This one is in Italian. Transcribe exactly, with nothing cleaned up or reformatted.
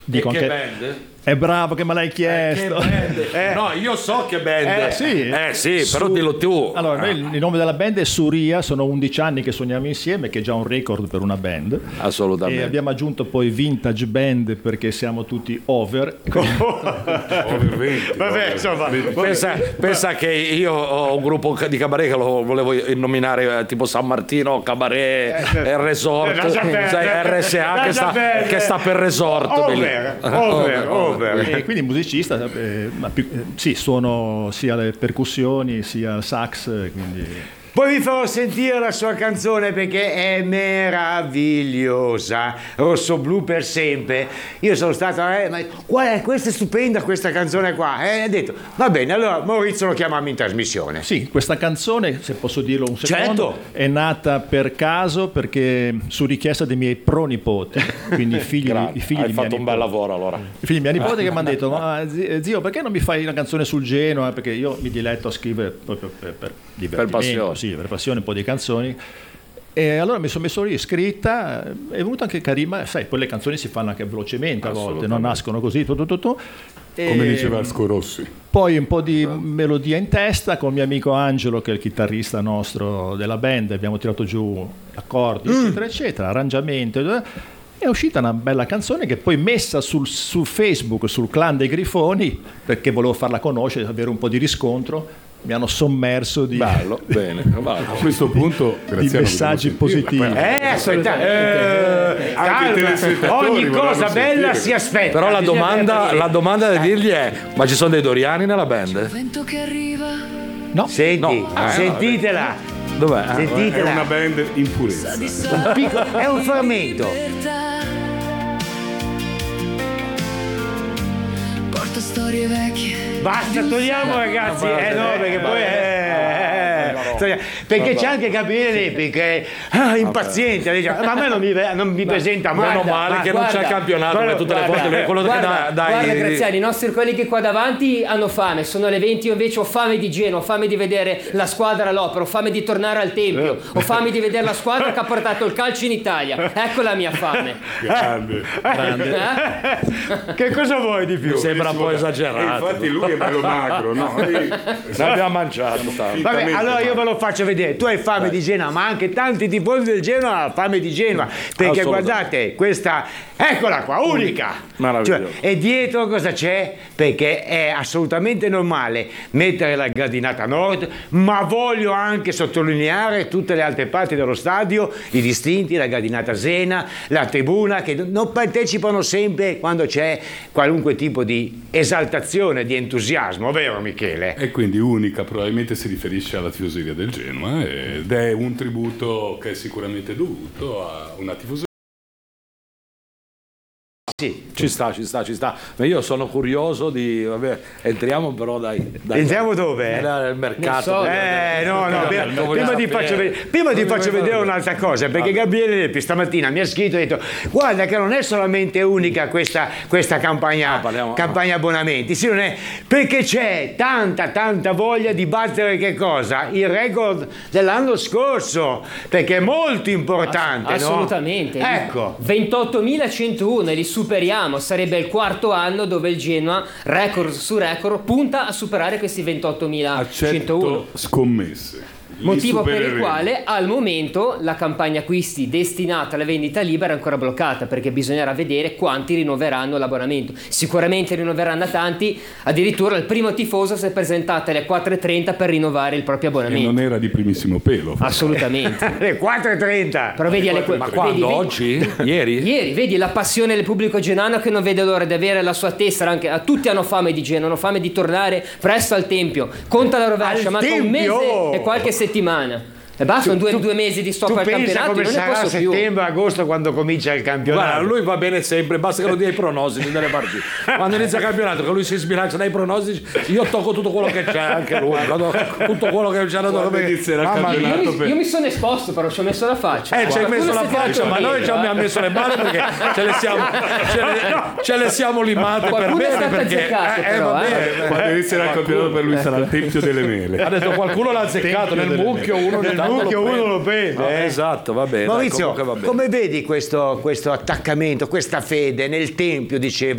Dico e anche... che band? È bravo che me l'hai chiesto. Eh, eh. No, io so che band. Eh sì, eh, sì Su... però dillo tu. Allora, noi, il nome della band è Suria, sono undici anni che suoniamo insieme, che è già un record per una band. Assolutamente. E abbiamo aggiunto poi Vintage Band perché siamo tutti over. over venti. Vabbè, insomma, pensa, pensa che io ho un gruppo di cabaret che lo volevo nominare tipo San Martino Cabaret eh, Resort, cioè R S A che sta, che sta per resort. Over, over, over. E quindi musicista, eh, ma più, eh, sì, suono sia le percussioni sia il sax, quindi... Poi vi farò sentire la sua canzone perché è meravigliosa, Rosso Blu per sempre. Io sono stato, eh, ma qual è? Questa è stupenda questa canzone qua. E eh, ha detto, va bene, allora Maurizio lo chiamiamo in trasmissione. Sì, questa canzone, se posso dirlo un secondo, certo. È nata per caso perché su richiesta dei miei pronipoti, quindi i figli, i figli Hai di fatto mia un bel nipote. lavoro allora. I figli di mia nipote che mi hanno detto, ma zio, perché non mi fai una canzone sul Genoa? Perché io mi diletto a scrivere proprio per, per divertimento, per passione. Sì, per passione, un po' di canzoni. E allora mi sono messo lì, scritta, è venuta anche carina, sai, poi le canzoni si fanno anche velocemente a volte, non nascono così, tu, tu, tu, tu. Come diceva Asco Rossi. Poi un po' di melodia in testa con mio amico Angelo, che è il chitarrista nostro della band, abbiamo tirato giù accordi, mm. eccetera, eccetera, arrangiamento. È uscita una bella canzone che poi messa sul, su Facebook, sul clan dei Grifoni, perché volevo farla conoscere, avere un po' di riscontro. Mi hanno sommerso di, bello, bene, a questo punto di messaggi positivi. Eh, aspetta, eh, calma, ogni cosa bella si aspetta. Però la domanda, la domanda da dirgli è: ma ci sono dei doriani nella band? Vento che arriva. No, senti, no. Ah, sentitela. Dov'è? Sentitela. È una band in purezza. Un piccolo, è un frammento. Porta storie vecchie. Basta, togliamo ragazzi, eh no, perché poi è... Perché c'è anche Gabriele Lepi che è ah, impaziente, dice, ma a me non mi, non mi presenta mai. Meno male ma che guarda, non c'è il campionato, guarda, tutte le volte lui è quello guarda, che dà, dai. Guarda Graziani, i nostri colleghi qua davanti hanno fame, sono le venti, io invece ho fame di Genoa, ho fame di vedere la squadra all'opera, ho fame di tornare al Tempio, ho fame di vedere la squadra che ha portato il calcio in Italia. Ecco la mia fame. Grande. grande. Eh? Che cosa vuoi di più? Mi sembra un po' E esagerato. infatti lui è bello magro, no? L'abbiamo mangiato. Vabbè, allora io ve lo faccio vedere. Tu hai fame di Genoa, ma anche tanti tifosi del Genoa hanno fame di Genoa. Perché guardate, questa, eccola qua, unica. Meraviglioso. Cioè, e dietro cosa c'è? Perché è assolutamente normale mettere la gradinata nord, ma voglio anche sottolineare tutte le altre parti dello stadio, i distinti, la gradinata Zena, la tribuna, che non partecipano sempre quando c'è qualunque tipo di esaltazione, di entusiasmo, vero Michele? E quindi unica probabilmente si riferisce alla tifoseria del Genoa ed è un tributo che è sicuramente dovuto a una tifoseria. Sì. Ci sta, ci sta, ci sta. Ma io sono curioso di. Vabbè, entriamo però dai. dai Entriamo dove? Nel mercato. So, Eh no, no, prima, prima ti faccio vedere, prima ti faccio vedere un'altra cosa, perché Gabriele Lepi stamattina mi ha scritto e ha detto guarda che non è solamente unica questa, questa campagna, Ah, parliamo- campagna abbonamenti, sì, non è, perché c'è tanta tanta voglia di battere che cosa? Il record dell'anno scorso, perché è molto importante, Ass- no? assolutamente. Ecco. ventottomilacentouno e li superiamo, sarebbe il quarto anno dove il Genoa, record su record, punta a superare questi ventottomilacentouno. Accetto scommesse. Li Motivo per il supereremo. quale al momento la campagna acquisti destinata alla vendita libera è ancora bloccata, perché bisognerà vedere quanti rinnoveranno l'abbonamento. Sicuramente rinnoveranno tanti, addirittura il primo tifoso si è presentato alle quattro e trenta per rinnovare il proprio E abbonamento. non era di primissimo pelo. Assolutamente. Alle quattro e trenta. Però vedi alle Ma vedi- quando? vedi- Oggi? Ieri? Ieri, vedi la passione del pubblico genuano che non vede l'ora di avere la sua tessera. Anche, tutti hanno fame di Genoa, hanno fame di tornare presto al Tempio. Conta la rovescia, Al manca un mese Tempio! e qualche settimana. E basta, sono due, due mesi di stop Tu al pensa campionato, come non ne sarà posso più. settembre, agosto quando comincia il campionato? Guarda, lui va bene sempre, basta che lo dia i pronostici delle partite. Quando inizia il campionato, che lui si sbilancia dai pronostici, io tocco tutto quello che c'è, anche lui, tutto quello che c'è. Quando inizierà il Mamma mia. campionato, Io mi, io mi sono esposto, però ci ho messo la faccia. Eh, ci hai Qualcuno messo la si è tirato faccia, ma il noi vetro, ci abbiamo eh. messo le balle perché ce le siamo, ce le, ce le siamo limate per Qualcuno è bene. stato Perché, azzeccato, eh, però, va eh. bene. Quando inizierà il campionato per lui sarà il tempio delle mele. Ha detto qualcuno l'ha azzeccato nel mucchio, uno ogni Nel tanto mucchio prende. uno lo prende, Ah, eh. esatto, va bene. Maurizio, dai, comunque va bene. come vedi questo, questo attaccamento, questa fede nel Tempio, diceva